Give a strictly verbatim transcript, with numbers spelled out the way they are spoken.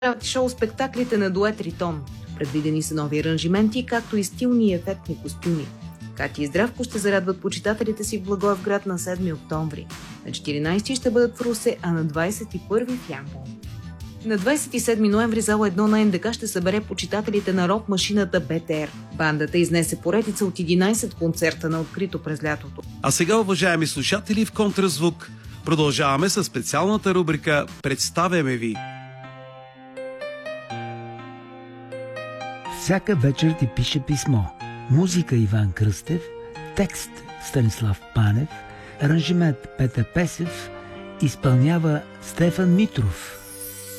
шоу-спектаклите на дует Ритон. Предвидени са нови аранжименти, както и стилни и ефектни костюми. Кати и Здравко ще зарадват почитателите си в Благоевград на седми октомври. На четиринайсети ще бъдат в Русе, а на двайсет и първи в Ямбол. На двайсет и седми ноември зала едно на ен де ка ще събере почитателите на рок-машината Бе Те Ер. Бандата изнесе поредица от единайсет концерта на открито през лятото. А сега, уважаеми слушатели, в Контразвук продължаваме със специалната рубрика «Представяме ви». Всяка вечер ти пише писмо. Музика Иван Кръстев, текст Станислав Панев, аранжимент Петър Песев, изпълнява Стефан Митров.